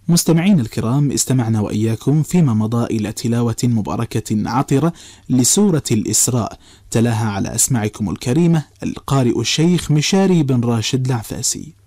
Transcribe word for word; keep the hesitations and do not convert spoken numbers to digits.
مستمعين الكرام، استمعنا وإياكم فيما مضى إلى تلاوة مباركة عطرة لسورة الإسراء، تلاها على أسماعكم الكريمة القارئ الشيخ مشاري بن راشد العفاسي.